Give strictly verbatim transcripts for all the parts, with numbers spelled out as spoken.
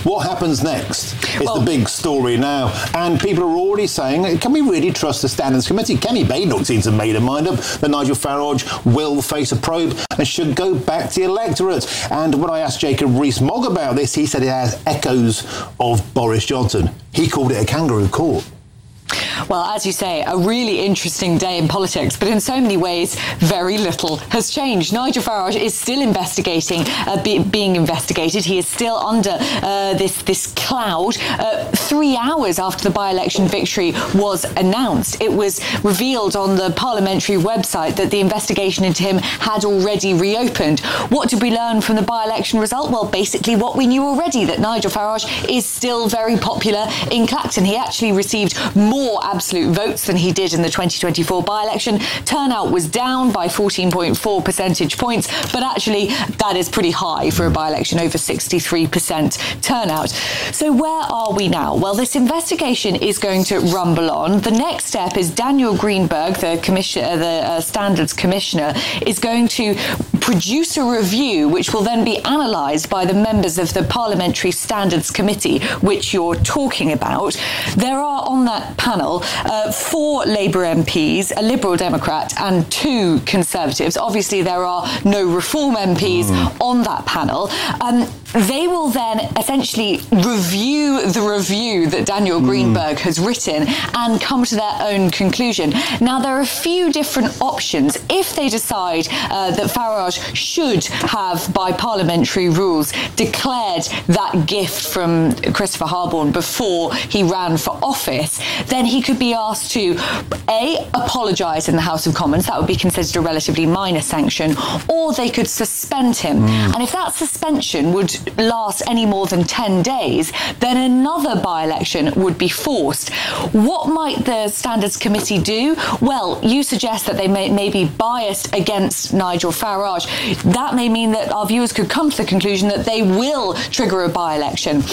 What happens next is well, the big story now. And people are already saying, can we really trust the Standards Committee? Kenny Badenoch seems to have made her mind up that Nigel Farage will face a probe and should go back to the electorate. And when I asked Jacob Rees-Mogg about this, he said it has echoes of Boris Johnson. He called it a kangaroo court. Well, as you say, a really interesting day in politics, but in so many ways, very little has changed. Nigel Farage is still investigating, uh, be, being investigated. He is still under uh, this, this cloud. Uh, three hours after the by-election victory was announced, it was revealed on the parliamentary website that the investigation into him had already reopened. What did we learn from the by-election result? Well, basically what we knew already, that Nigel Farage is still very popular in Clacton. He actually received more absolute votes than he did in the twenty twenty-four by-election. Turnout was down by fourteen point four percentage points, but actually that is pretty high for a by-election, over sixty-three percent turnout. So where are we now? Well, this investigation is going to rumble on. The next step is Daniel Greenberg, the commissioner, the uh, Standards Commissioner, is going to produce a review which will then be analysed by the members of the Parliamentary Standards Committee, which you're talking about. There are on that panel uh, four Labour M Ps, a Liberal Democrat and two Conservatives. Obviously, there are no Reform M Ps mm. on that panel. Um, they will then essentially review the review that Daniel Greenberg mm. has written and come to their own conclusion. Now, there are a few different options. If they decide uh, that Farage should have, by parliamentary rules, declared that gift from Christopher Harborne before he ran for office, then he could be asked to, A, apologise in the House of Commons. That would be considered a relatively minor sanction. Or they could suspend him. Mm. And if that suspension would last any more than ten days, then another by-election would be forced. What might the Standards Committee do? Well, you suggest that they may, may be biased against Nigel Farage. That may mean that our viewers could come to the conclusion that they will trigger a by-election.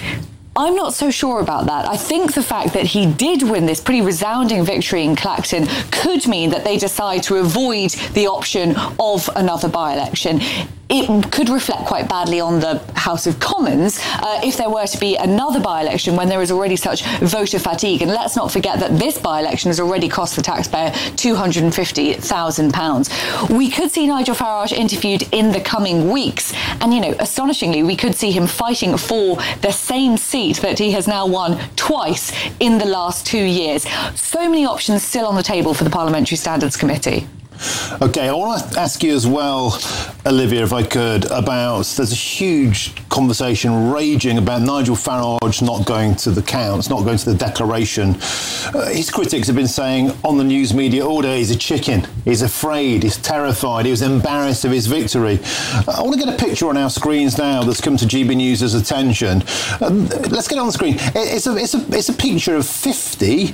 I'm not so sure about that. I think the fact that he did win this pretty resounding victory in Clacton could mean that they decide to avoid the option of another by-election. It could reflect quite badly on the House of Commons uh, if there were to be another by-election when there is already such voter fatigue. And let's not forget that this by-election has already cost the taxpayer two hundred fifty thousand pounds. We could see Nigel Farage interviewed in the coming weeks. And, you know, astonishingly, we could see him fighting for the same seat that he has now won twice in the last two years. So many options still on the table for the Parliamentary Standards Committee. OK, I want to ask you as well, Olivia, if I could, about there's a huge conversation raging about Nigel Farage not going to the counts, not going to the declaration. Uh, his critics have been saying on the news media all day he's a chicken, he's afraid, he's terrified, he was embarrassed of his victory. I want to get a picture on our screens now that's come to G B News' attention. Um, let's get it on the screen. It's a, it's a, it's a picture of fifty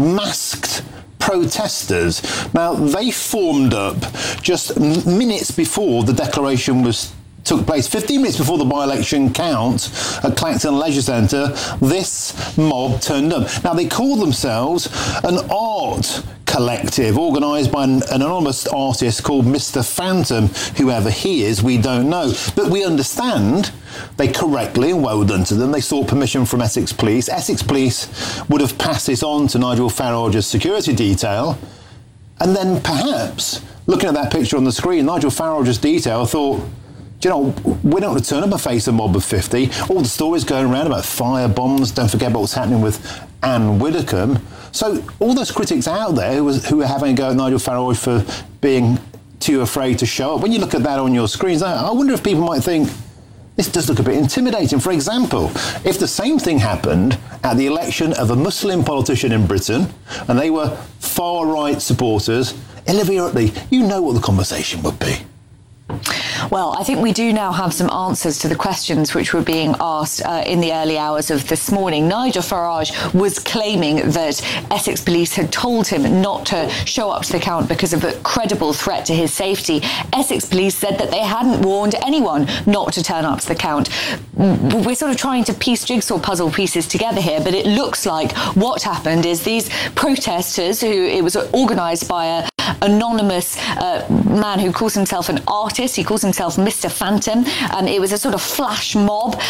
masked protesters. Now, they formed up just minutes before the declaration was took place. fifteen minutes before the by-election count at Clacton Leisure Centre, this mob turned up. Now, they call themselves an art collective organised by an anonymous artist called Mister Phantom. Whoever he is, we don't know. But we understand they correctly, and well done to them, they sought permission from Essex Police. Essex Police would have passed this on to Nigel Farage's security detail. And then perhaps, looking at that picture on the screen, Nigel Farage's detail thought, do you know, we're not going to turn up and face a mob of fifty. All the stories going around about fire bombs. Don't forget about what's happening with Anne Widdecombe. So all those critics out there who, was, who are having a go at Nigel Farage for being too afraid to show up, when you look at that on your screens, I wonder if people might think, this does look a bit intimidating. For example, if the same thing happened at the election of a Muslim politician in Britain, and they were far-right supporters, Olivia Utley, you know what the conversation would be. Well, I think we do now have some answers to the questions which were being asked uh, in the early hours of this morning. Nigel Farage was claiming that Essex Police had told him not to show up to the count because of a credible threat to his safety. Essex Police said that they hadn't warned anyone not to turn up to the count. We're sort of trying to piece jigsaw puzzle pieces together here, but it looks like what happened is these protesters, who it was organised by a anonymous uh, man who calls himself an artist. He calls himself Mister Phantom. Um, it was a sort of flash mob.